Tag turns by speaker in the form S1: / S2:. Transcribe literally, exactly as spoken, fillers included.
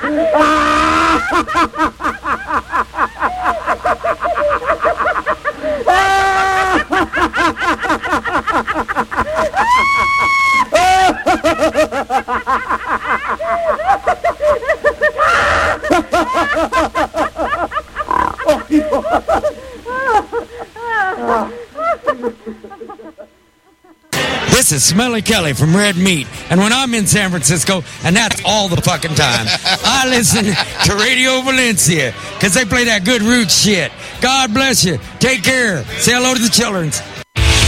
S1: This is Smelly Kelly from Red Meat, and when I'm in San Francisco, and that's all the fucking time, I listen to Radio Valencia, because they play that good root shit. God bless you. Take care. Say hello to the children.